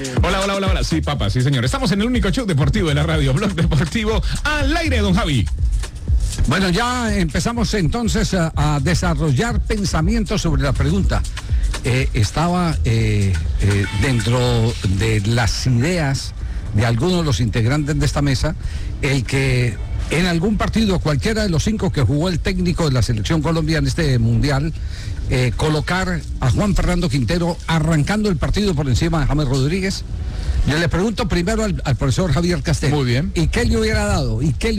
Hola. Sí, papá, sí, señor. Estamos en el único show deportivo de la radio, Blog Deportivo, al aire, don Javi. Bueno, ya empezamos entonces a desarrollar pensamientos sobre la pregunta. Estaba dentro de las ideas de algunos de los integrantes de esta mesa el que en algún partido, cualquiera de los 5 que jugó el técnico de la selección colombiana en este mundial, colocar a Juan Fernando Quintero arrancando el partido por encima de James Rodríguez. Yo le pregunto primero al profesor Javier Castel. Muy bien. ¿Y qué le hubiera dado?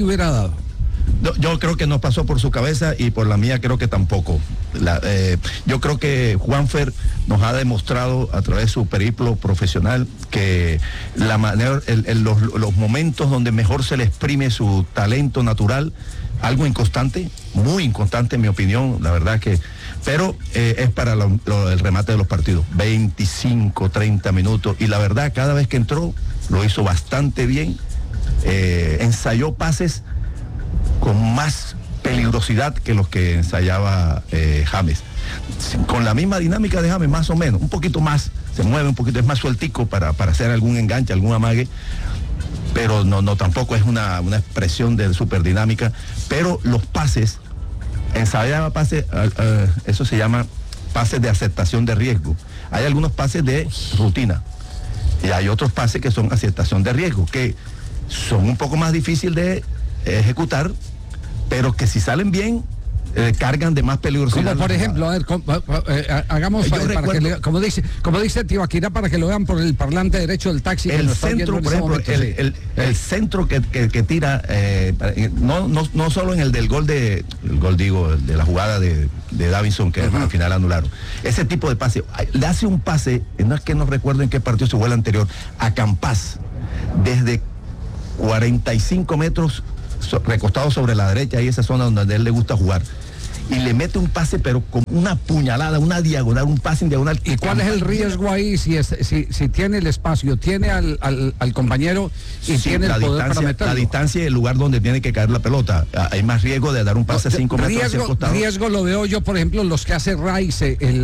Yo creo que no pasó por su cabeza y por la mía creo que tampoco. Yo creo que Juanfer nos ha demostrado a través de su periplo profesional que la manera, los momentos donde mejor se le exprime su talento natural, algo inconstante, muy inconstante en mi opinión, la verdad que, pero es para el remate de los partidos, 25, 30 minutos, y la verdad cada vez que entró lo hizo bastante bien, ensayó pases con más peligrosidad que los que ensayaba James. Con la misma dinámica de James, más o menos, un poquito más, se mueve un poquito, es más sueltico para hacer algún enganche, algún amague, pero no tampoco es una expresión de superdinámica, pero los pases, ensayaba pases, eso se llama pases de aceptación de riesgo. Hay algunos pases de rutina y hay otros pases que son aceptación de riesgo, que son un poco más difíciles de ejecutar, pero que si salen bien cargan de más peligrosidad. Como por ejemplo, a ver, hagamos como dice Tibaquirá, para que lo vean por el parlante derecho del taxi. El centro, por ejemplo, el centro que tira, no solo en el del gol de la jugada de Davinson, que al final anularon. Ese tipo de pase, le hace un pase, no es que no recuerdo en qué partido se jugó el anterior, a Campas, desde 45 metros recostado sobre la derecha, y esa zona donde a él le gusta jugar, y le mete un pase pero con una puñalada, una diagonal, un pase en diagonal. ¿Y cuál es el riesgo ahí si tiene el espacio, tiene al compañero y tiene el poder para meterlo? La distancia y el lugar donde tiene que caer la pelota, hay más riesgo de dar un pase a 5 metros hacia el costado. Riesgo lo veo yo, por ejemplo, los que hace Rice,